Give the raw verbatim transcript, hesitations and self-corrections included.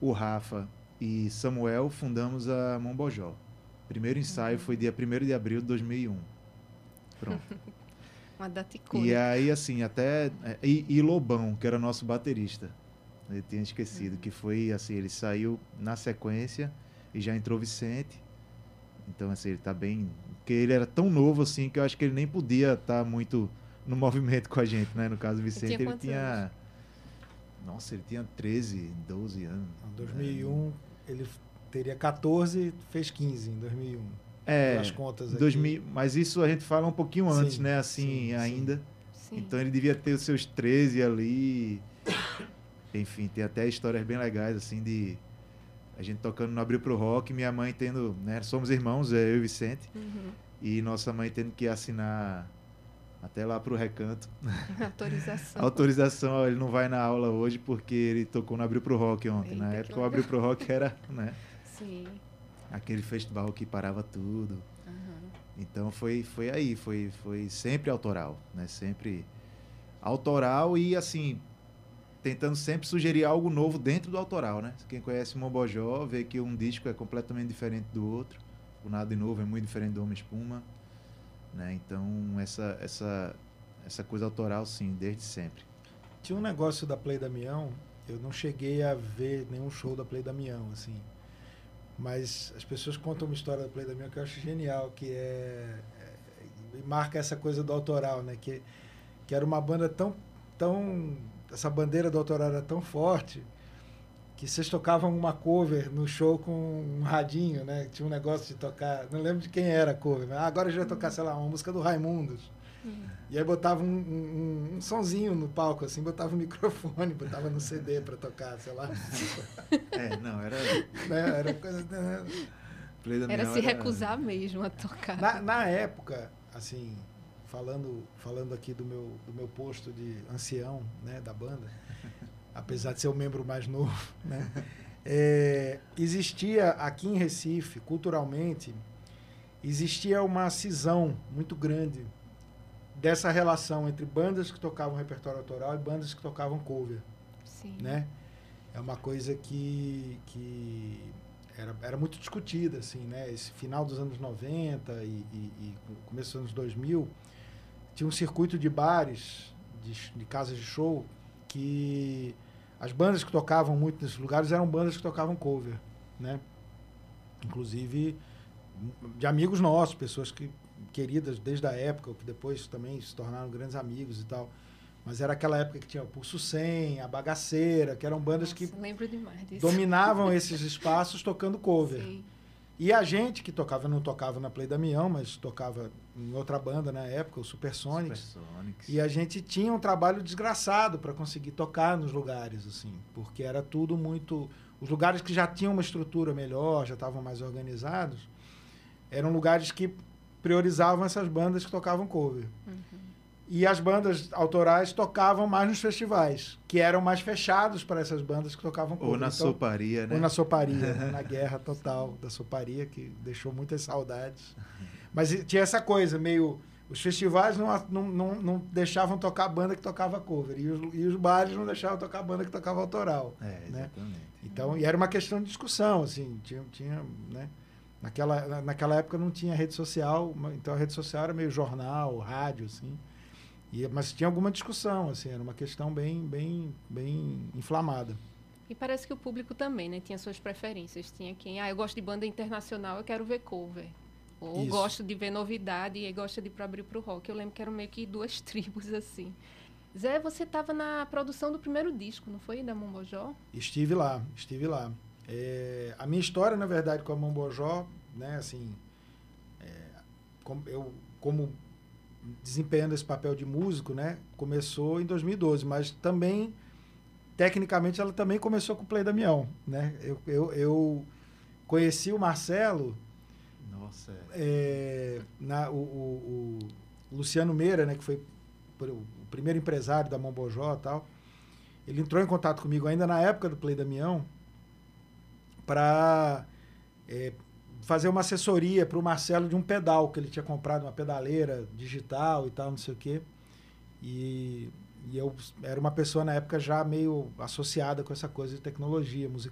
o Rafa e Samuel fundamos a Mombojó. O primeiro ensaio Uhum. foi dia primeiro de abril de dois mil e um. Pronto. Uma data E icônica. aí, assim, até... E, e Lobão, que era nosso baterista. Eu tinha esquecido, Uhum. que foi, assim, ele saiu na sequência e já entrou Vicente. Então, assim, ele tá bem... Porque ele era tão novo, assim, que eu acho que ele nem podia estar muito no movimento com a gente, né? No caso, o Ele tinha Vicente, ele quantos anos? tinha... Nossa, ele tinha treze, doze anos. Em Né? dois mil e um, ele teria catorze, fez quinze em dois mil e um. Pelas É, contas dois aqui. mil, mas isso a gente fala um pouquinho antes, Sim, né? sim, Assim, sim. ainda. Sim. Então ele devia ter os seus treze ali. Enfim, tem até histórias bem legais, assim, de a gente tocando no Abril pro Rock, minha mãe tendo, né? Somos irmãos, é, eu e Vicente, Uhum. e nossa mãe tendo que assinar até lá pro Recanto. Autorização. Autorização, ó, ele não vai na aula hoje porque ele tocou no Abril pro Rock ontem. Eita, Na que época o legal. Abril pro Rock era, né? Sim. Aquele festival que parava tudo. Uhum. Então foi, foi aí, foi, foi sempre autoral, né? Sempre autoral e assim, tentando sempre sugerir algo novo dentro do autoral, né? Quem conhece Mombojó vê que um disco é completamente diferente do outro. O Nada de Novo é muito diferente do Homem Espuma, né? Então essa, essa, essa coisa autoral, sim, desde sempre. Tinha um negócio da Play Damião, eu não cheguei a ver nenhum show da Play Damião, assim. Mas as pessoas contam uma história da Play Damião que eu acho genial, que é, é marca essa coisa do autoral, né? Que, que era uma banda tão, tão... Essa bandeira do autoral era tão forte que vocês tocavam uma cover no show com um radinho, né? Tinha um negócio de tocar... Não lembro de quem era a cover, mas ah, agora a gente vai tocar, sei lá, uma música do Raimundos. Uhum. E aí botava um, um, um sonzinho no palco, assim, botava um microfone, botava no C D pra tocar, sei lá. É, não, era. Né? Era coisa... Né? Play da Era Miau se recusar mesmo a tocar. Na, na época, assim, falando, falando aqui do meu, do meu posto de ancião, né, da banda, apesar de ser o membro mais novo, né, é, existia aqui em Recife, culturalmente, existia uma cisão muito grande dessa relação entre bandas que tocavam repertório autoral e bandas que tocavam cover. Sim. Né? É uma coisa que, que era, era muito discutida, assim, né? Esse final dos anos noventa e, e, e começo dos anos dois mil, tinha um circuito de bares, de, de casas de show, que as bandas que tocavam muito nesses lugares eram bandas que tocavam cover, né? Inclusive de amigos nossos, pessoas que queridas desde a época, que depois também se tornaram grandes amigos e tal. Mas era aquela época que tinha o Pulso cem, a Bagaceira, que eram bandas Nossa, que lembro demais disso. dominavam esses espaços tocando cover. Sim. E a gente que tocava, não tocava na Play Damião, mas tocava em outra banda na época, o Supersonics. Supersonics. E a gente tinha um trabalho desgraçado para conseguir tocar nos lugares, assim, porque era tudo muito... Os lugares que já tinham uma estrutura melhor, já estavam mais organizados, eram lugares que priorizavam essas bandas que tocavam cover. Uhum. E as bandas autorais tocavam mais nos festivais, que eram mais fechados para essas bandas que tocavam cover. Ou na então, soparia, né? Ou na soparia, né? Na guerra total da soparia, que deixou muitas saudades. Mas tinha essa coisa, meio... Os festivais não, não, não, não deixavam tocar banda que tocava cover. E os, e os bares não deixavam tocar banda que tocava autoral. É, exatamente. Né? Então, e era uma questão de discussão, assim, tinha, tinha, né? Naquela, naquela época não tinha rede social, então a rede social era meio jornal, rádio, assim. E, mas tinha alguma discussão, assim, era uma questão bem, bem, bem inflamada. E parece que o público também, né? Tinha suas preferências. Tinha quem, ah, eu gosto de banda internacional, eu quero ver cover. Ou Isso. gosto de ver novidade e gosto de ir para abrir pro rock. Eu lembro que eram meio que duas tribos, assim. Zé, você estava na produção do primeiro disco, não foi? Da Mombojó? Estive lá, estive lá. É, a minha história, na verdade, com a Mombojó, né, assim, é, como, eu, como desempenhando esse papel de músico, né, começou em dois mil e doze, mas também, tecnicamente, ela também começou com o Play Damião, né? Eu, eu, eu conheci o Marcelo, Nossa, é, na, o, o, o Luciano Meira, né, que foi o primeiro empresário da Mombojó e tal, ele entrou em contato comigo ainda na época do Play Damião para é, fazer uma assessoria para o Marcelo de um pedal, que ele tinha comprado, uma pedaleira digital e tal, não sei o quê. E, e eu era uma pessoa na época já meio associada com essa coisa de tecnologia musical.